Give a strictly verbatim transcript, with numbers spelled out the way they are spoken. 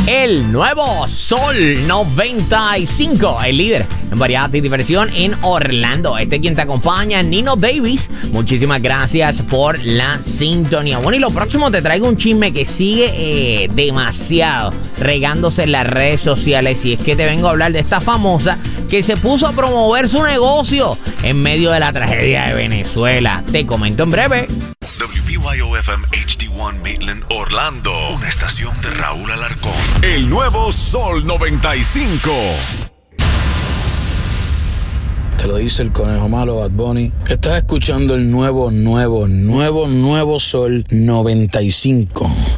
El nuevo Sol noventa y cinco, el líder en variedad y diversión en Orlando. Este es quien te acompaña, Nino Davis. Muchísimas gracias por la sintonía. Bueno, y lo próximo te traigo un chisme que sigue eh, demasiado regándose en las redes sociales. Y es que te vengo a hablar de esta famosa que se puso a promover su negocio en medio de la tragedia de Venezuela. Te comento en breve. W B Y O F M H D uno Maitland, Orlando. Una estación de Raúl Alarcón. El nuevo Sol noventa y cinco. Te lo dice el conejo malo, Bad Bunny. Estás escuchando el nuevo, nuevo, nuevo, nuevo Sol noventa y cinco.